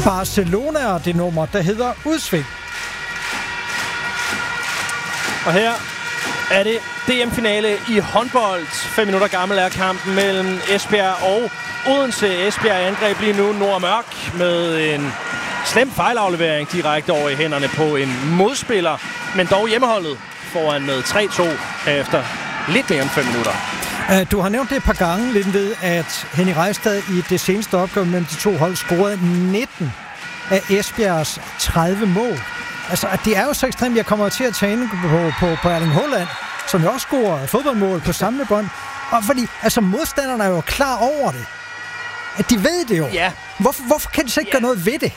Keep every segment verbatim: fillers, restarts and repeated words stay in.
Barcelona og det nummer, der hedder Udsving. Og her er det D M-finale i håndbold. Fem minutter gammel er kampen mellem Esbjerg og Odense. Esbjerg angreb lige nu Nordmørk med en slem fejlaflevering direkte over i hænderne på en modspiller. Men dog hjemmeholdet foran med tre to efter lidt mere end fem minutter. Du har nævnt det et par gange, lidt ved, at Henning Reistad i det seneste opgør mellem de to hold scorede nitten af Esbjergs tredive mål. Altså, det er jo så ekstremt, jeg kommer til at tage på, på, på Erling Haaland, som jo også scorer fodboldmål på samlebånd. Og fordi, altså, modstanderne er jo klar over det. At de ved det jo. Ja. Hvorfor, hvorfor kan de så ikke ja. gøre noget ved det?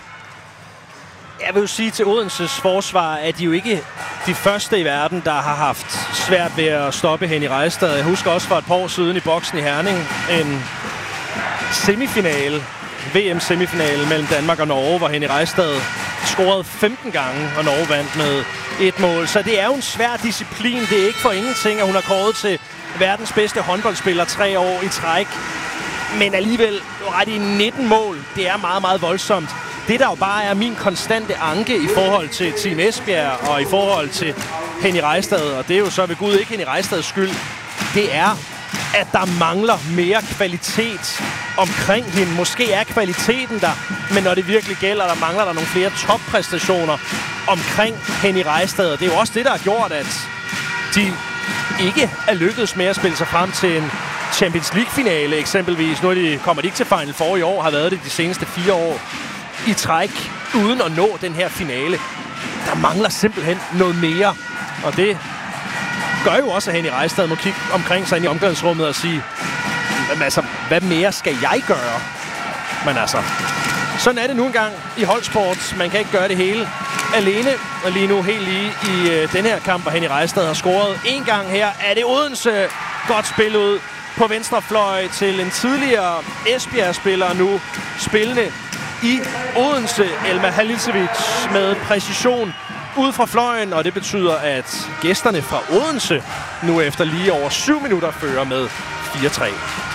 Jeg vil jo sige til Odenses forsvar, at de jo ikke de første i verden, der har haft svært ved at stoppe Henning Reistad. Jeg husker også for et par år siden i boksen i Herning en semifinale, V M-semifinale mellem Danmark og Norge, hvor Henning Reistad scorede femten gange, og Norge vandt med et mål. Så det er jo en svær disciplin. Det er ikke for ingenting, at hun har kåret til verdens bedste håndboldspiller tre år i træk. Men alligevel ret i nitten mål. Det er meget, meget voldsomt. Det, der jo bare er min konstante anke i forhold til Team Esbjerg og i forhold til Henning Reistad, og det er jo så ved Gud ikke Henning Reistads skyld, det er, at der mangler mere kvalitet omkring hende. Måske er kvaliteten der, men når det virkelig gælder, der mangler der nogle flere toppræstationer omkring Henning Reistad. Det er jo også det, der har gjort, at de ikke er lykkedes med at spille sig frem til en Champions League-finale eksempelvis. Nu er de, kommer de ikke til Final Four i år, har været det de seneste fire år i træk, uden at nå den her finale. Der mangler simpelthen noget mere, og det gør jo også, at Henning Reistad må kigge omkring sig ind i omklædningsrummet og sige, altså, hvad mere skal jeg gøre? Men altså, sådan er det nu engang i holdsport. Man kan ikke gøre det hele alene, og lige nu helt lige i øh, den her kamp, hvor Henning Reistad har scoret en gang her, er det Odense godt spil ud på venstre fløj til en tidligere Esbjerg-spiller, nu spillende i Odense, Elma Halilovic med præcision ud fra fløjen, og det betyder, at gæsterne fra Odense nu efter lige over syv minutter fører med fire tre.